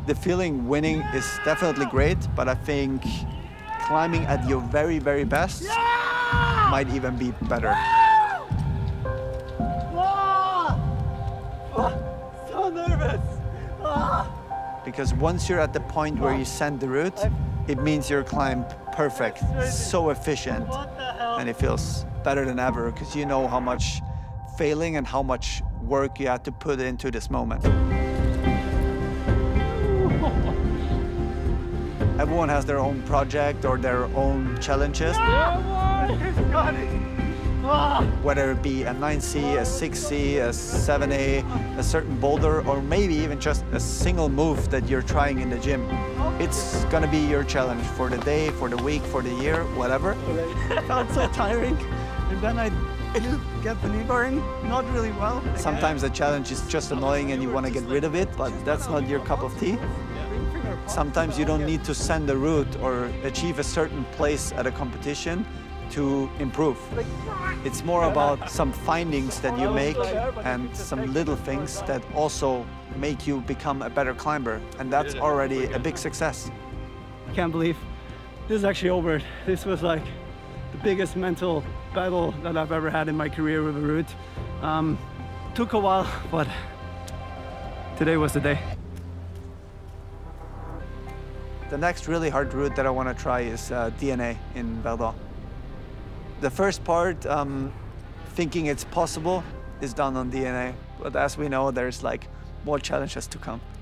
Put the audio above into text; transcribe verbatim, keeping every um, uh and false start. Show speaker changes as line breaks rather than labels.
The feeling winning is definitely great, but I think climbing at your very, very best yeah! might even be better.
Ah! Ah! So nervous. Ah!
Because once you're at the point where you send the route, it means your climb perfect, so efficient, and it feels better than ever because you know how much failing and how much work you had to put into this moment. Everyone has their own project or their own challenges. Whether it be a nine C, a six C, a seven A, a certain boulder, or maybe even just a single move that you're trying in the gym. It's gonna be your challenge for the day, for the week, for the year, whatever.
It felt so tiring, and then I, I just get the knee burning, not really well.
Sometimes the challenge is just annoying and you want to get rid of it, but that's not your cup of tea. Sometimes you don't need to send a route or achieve a certain place at a competition to improve. It's more about some findings that you make and some little things that also make you become a better climber, and that's already a big success.
I can't believe this is actually over. This was like the biggest mental battle that I've ever had in my career with a route. Um, took a while, but today was the day.
The next really hard route that I want to try is uh, D N A in Verdun. The first part, um, thinking it's possible, is done on D N A. But as we know, there's like more challenges to come.